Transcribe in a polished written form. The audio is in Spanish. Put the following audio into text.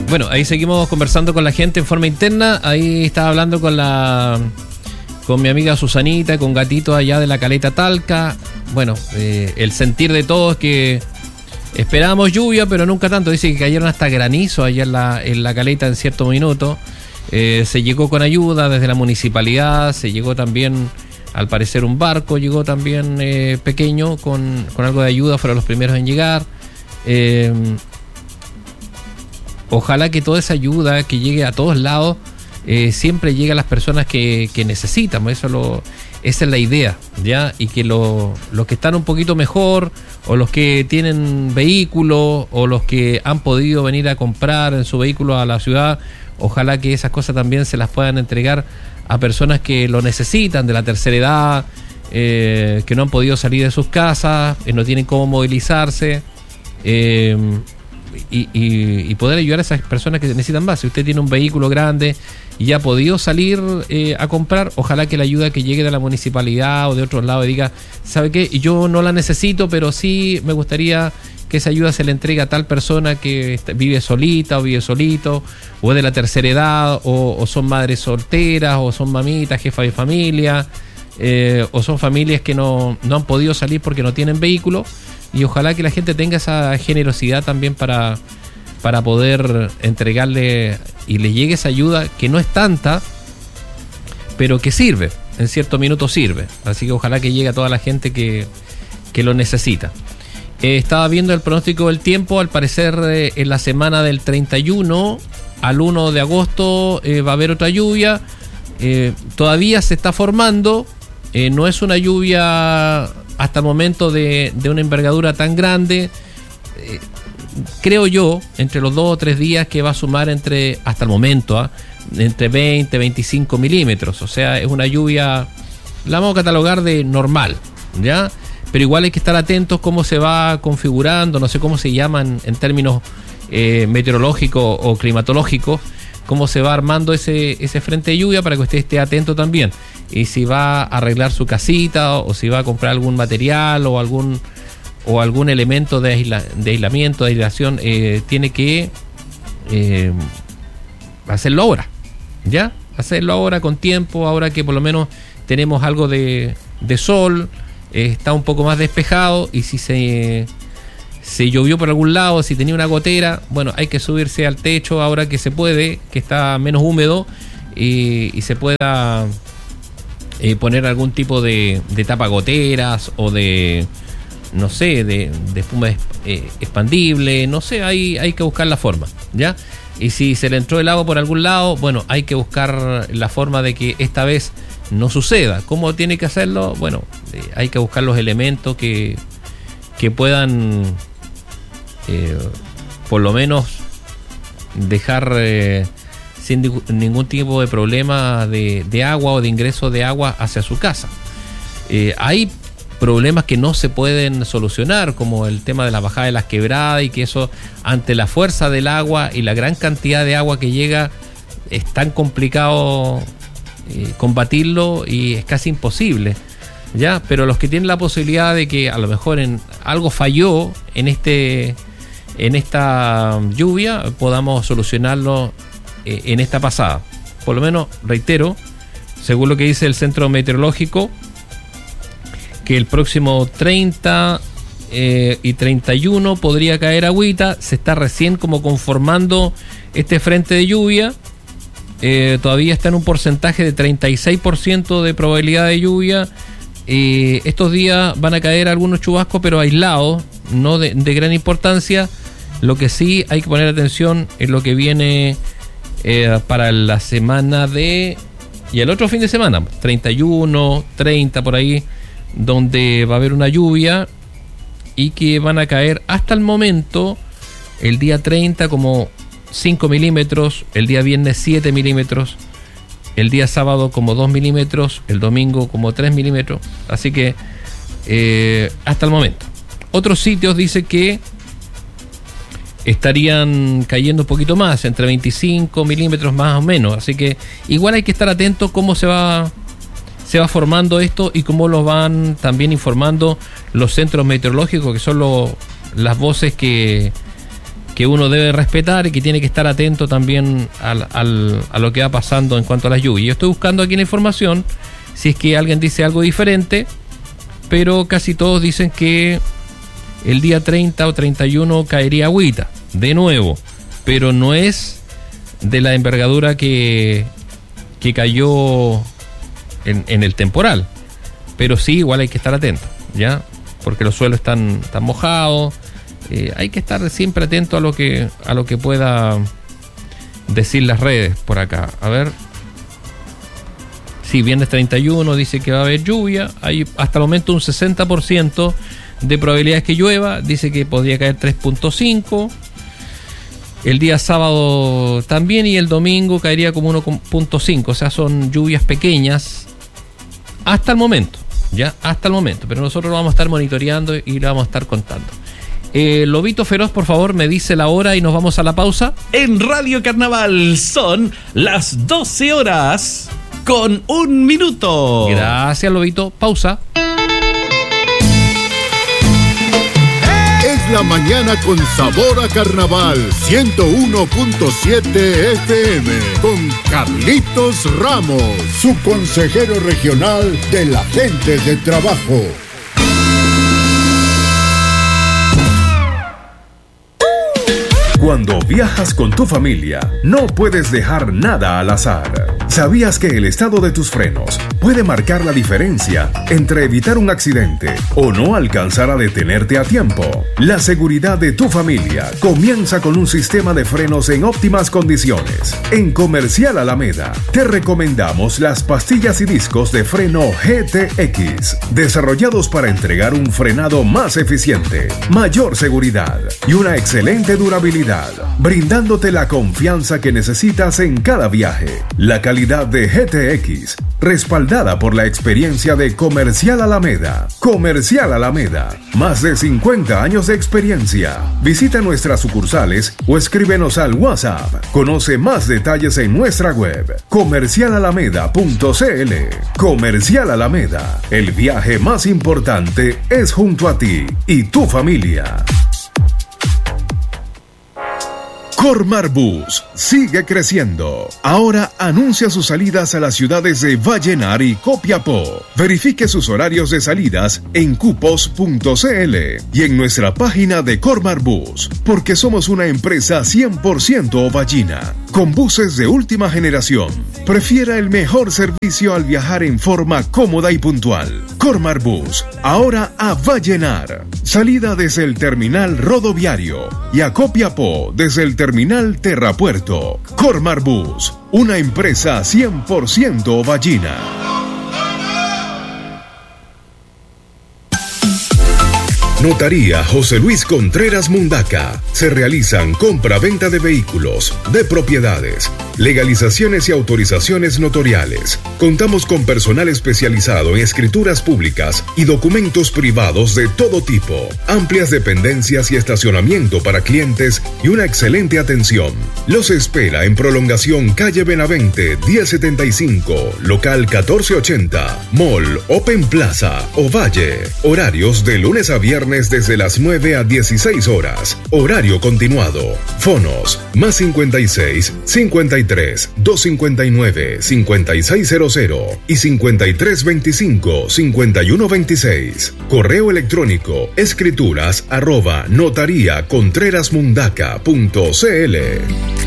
Bueno, ahí seguimos conversando con la gente en forma interna. Ahí estaba hablando con mi amiga Susanita, con Gatito allá de la Caleta Talca. Bueno, el sentir de todos que esperábamos lluvia, pero nunca tanto. Dice que cayeron hasta granizo allá en la Caleta en cierto minuto. Se llegó con ayuda desde la municipalidad, se llegó también, al parecer, un barco, llegó también pequeño con algo de ayuda, fueron los primeros en llegar. Ojalá que toda esa ayuda que llegue a todos lados siempre llegue a las personas que necesitan. Esa es la idea, ¿ya? Y que los que están un poquito mejor, o los que tienen vehículo, o los que han podido venir a comprar en su vehículo a la ciudad, ojalá que esas cosas también se las puedan entregar a personas que lo necesitan, de la tercera edad, que no han podido salir de sus casas, no tienen cómo movilizarse. Y poder ayudar a esas personas que necesitan más. Si usted tiene un vehículo grande y ya ha podido salir a comprar, ojalá que la ayuda que llegue de la municipalidad o de otros lados diga, ¿sabe qué? Yo no la necesito, pero sí me gustaría que esa ayuda se le entregue a tal persona que vive solita o vive solito, o es de la tercera edad, o son madres solteras, o son mamitas, jefas de familia, o son familias que no han podido salir porque no tienen vehículo. Y ojalá que la gente tenga esa generosidad también para poder entregarle y le llegue esa ayuda, que no es tanta, pero que sirve, en cierto minuto sirve. Así que ojalá que llegue a toda la gente que lo necesita. Estaba viendo el pronóstico del tiempo, al parecer en la semana del 31 al 1 de agosto va a haber otra lluvia. Todavía se está formando, no es una lluvia hasta el momento de una envergadura tan grande. Creo yo, entre los 2 o 3 días, que va a sumar hasta el momento, entre 20 y 25 milímetros. O sea, es una lluvia, la vamos a catalogar de normal, ¿ya? Pero igual hay que estar atentos cómo se va configurando, no sé cómo se llaman en términos meteorológicos o climatológicos, cómo se va armando ese frente de lluvia, para que usted esté atento también. Y si va a arreglar su casita, o si va a comprar algún material o algún elemento de aislamiento, de aislación, tiene que hacerlo ahora, ¿ya? Hacerlo ahora con tiempo, ahora que por lo menos tenemos algo de sol, está un poco más despejado, y si se llovió por algún lado, si tenía una gotera, bueno, hay que subirse al techo ahora que se puede, que está menos húmedo, y se pueda poner algún tipo de tapagoteras, o de, no sé, de espuma expandible, no sé, hay que buscar la forma, ¿ya? Y si se le entró el agua por algún lado, bueno, hay que buscar la forma de que esta vez no suceda. ¿Cómo tiene que hacerlo? Bueno, hay que buscar los elementos que puedan por lo menos dejar sin ningún tipo de problema de agua, o de ingreso de agua hacia su casa. Hay problemas que no se pueden solucionar, como el tema de la bajada de las quebradas, y que eso, ante la fuerza del agua y la gran cantidad de agua que llega, es tan complicado combatirlo, y es casi imposible, ¿ya? Pero los que tienen la posibilidad de que a lo mejor algo falló en esta lluvia, podamos solucionarlo en esta pasada. Por lo menos, reitero, según lo que dice el Centro Meteorológico, que el próximo 30 y 31 podría caer agüita. Se está recién como conformando este frente de lluvia. Todavía está en un porcentaje de 36% de probabilidad de lluvia. Estos días van a caer algunos chubascos, pero aislados, no de gran importancia. Lo que sí hay que poner atención es lo que viene para la semana y el otro fin de semana, 31, 30 por ahí, donde va a haber una lluvia, y que van a caer hasta el momento, el día 30 como 5 milímetros, el día viernes 7 milímetros, el día sábado como 2 milímetros, el domingo como 3 milímetros. Así que hasta el momento. Otros sitios dice que estarían cayendo un poquito más, entre 25 milímetros más o menos. Así que igual hay que estar atento cómo se va formando esto, y cómo lo van también informando los centros meteorológicos, que son las voces que que uno debe respetar y que tiene que estar atento también a lo que va pasando en cuanto a las lluvias. Yo estoy buscando aquí la información, si es que alguien dice algo diferente, pero casi todos dicen que el día 30 o 31 caería agüita, de nuevo, pero no es de la envergadura que cayó en el temporal, pero sí, igual hay que estar atento, ¿ya? Porque los suelos están mojados. Hay que estar siempre atento a lo que pueda decir las redes por acá. A ver. Sí, viernes 31 dice que va a haber lluvia. Hay hasta el momento un 60% de probabilidades que llueva. Dice que podría caer 3.5. El día sábado también, y el domingo caería como 1.5. O sea, son lluvias pequeñas hasta el momento. Ya, hasta el momento. Pero nosotros lo vamos a estar monitoreando y lo vamos a estar contando. Lobito Feroz, por favor, me dice la hora y nos vamos a la pausa. En Radio Carnaval son las 12 horas con 1 minuto. Gracias, Lobito. Pausa. Es la mañana con sabor a carnaval. 101.7 FM con Carlitos Ramos, su consejero regional de la gente de trabajo. Cuando viajas con tu familia, no puedes dejar nada al azar. ¿Sabías que el estado de tus frenos puede marcar la diferencia entre evitar un accidente o no alcanzar a detenerte a tiempo? La seguridad de tu familia comienza con un sistema de frenos en óptimas condiciones. En Comercial Alameda, te recomendamos las pastillas y discos de freno GTX, desarrollados para entregar un frenado más eficiente, mayor seguridad y una excelente durabilidad, brindándote la confianza que necesitas en cada viaje. La calidad de GTX, respaldada por la experiencia de Comercial Alameda. Comercial Alameda, más de 50 años de experiencia. Visita nuestras sucursales o escríbenos al WhatsApp. Conoce más detalles en nuestra web, comercialalameda.cl. Comercial Alameda, el viaje más importante es junto a ti y tu familia. Cormar Bus sigue creciendo. Ahora anuncia sus salidas a las ciudades de Vallenar y Copiapó. Verifique sus horarios de salidas en cupos.cl y en nuestra página de Cormar Bus, porque somos una empresa 100% ovallina, con buses de última generación. Prefiera el mejor servicio al viajar en forma cómoda y puntual. Cormar Bus, ahora a Vallenar. Salida desde el terminal rodoviario y a Copiapó desde el terminal Terrapuerto. Cormar Bus, una empresa 100% ovallina. Notaría José Luis Contreras Mundaca. Se realizan compra-venta de vehículos, de propiedades, legalizaciones y autorizaciones notariales. Contamos con personal especializado en escrituras públicas y documentos privados de todo tipo, amplias dependencias y estacionamiento para clientes y una excelente atención. Los espera en Prolongación Calle Benavente 1075, local 1480, Mall Open Plaza, Ovalle. Horarios de lunes a viernes desde las 9 a 16 horas. Horario continuado. Fonos más 56 53 259 5600 y 53 25 51 26. Correo electrónico escrituras@notariacontrerasmundaca.cl.